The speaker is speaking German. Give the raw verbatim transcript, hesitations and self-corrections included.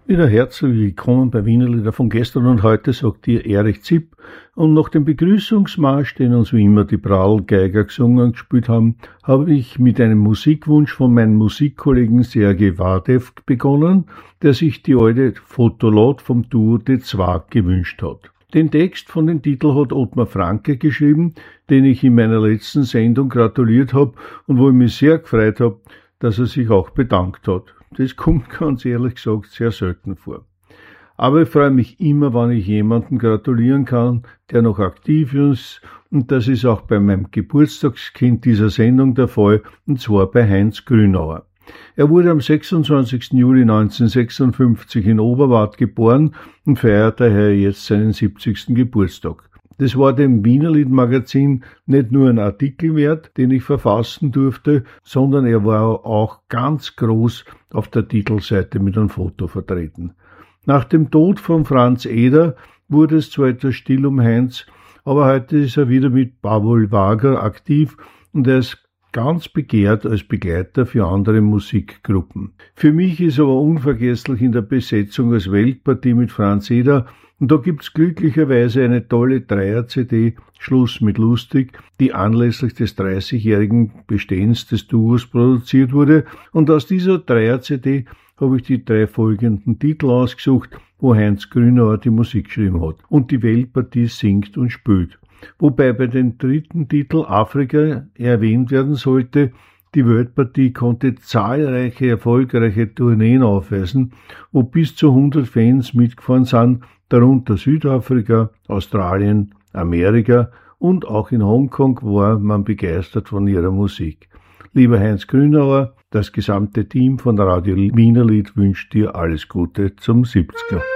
Wieder herzlich willkommen bei Wienerlieder von gestern und heute, sagt dir Erich Zipp. Und nach dem Begrüßungsmarsch, den uns wie immer die Prall-Geiger gesungen und gespielt haben, habe ich mit einem Musikwunsch von meinem Musikkollegen Sergej Wadew begonnen, der sich die alte Fotolot vom Duo De Zwag gewünscht hat. Den Text von dem Titel hat Ottmar Franke geschrieben, den ich in meiner letzten Sendung gratuliert habe und wo ich mich sehr gefreut habe, dass er sich auch bedankt hat. Das kommt ganz ehrlich gesagt sehr selten vor. Aber ich freue mich immer, wenn ich jemandem gratulieren kann, der noch aktiv ist, und das ist auch bei meinem Geburtstagskind dieser Sendung der Fall, und zwar bei Heinz Grünauer. Er wurde am sechsundzwanzigsten Juli neunzehnhundertsechsundfünfzig in Oberwart geboren und feiert daher jetzt seinen siebzigsten Geburtstag. Das war dem Wienerlied-Magazin nicht nur ein Artikel wert, den ich verfassen durfte, sondern er war auch ganz groß auf der Titelseite mit einem Foto vertreten. Nach dem Tod von Franz Eder wurde es zwar etwas still um Heinz, aber heute ist er wieder mit Pavol Wager aktiv und er ist ganz begehrt als Begleiter für andere Musikgruppen. Für mich ist aber unvergesslich in der Besetzung als Weltpartie mit Franz Eder, und da gibt's glücklicherweise eine tolle Dreier-C D, Schluss mit lustig, die anlässlich des dreißigjährigen Bestehens des Duos produziert wurde, und aus dieser Dreier-C D habe ich die drei folgenden Titel ausgesucht, wo Heinz Grünauer die Musik geschrieben hat und die Weltpartie singt und spielt. Wobei bei dem dritten Titel Afrika erwähnt werden sollte, die Weltpartie konnte zahlreiche erfolgreiche Tourneen aufweisen, wo bis zu hundert Fans mitgefahren sind, darunter Südafrika, Australien, Amerika, und auch in Hongkong war man begeistert von ihrer Musik. Lieber Heinz Grünauer, das gesamte Team von Radio Wienerlied wünscht dir alles Gute zum siebziger.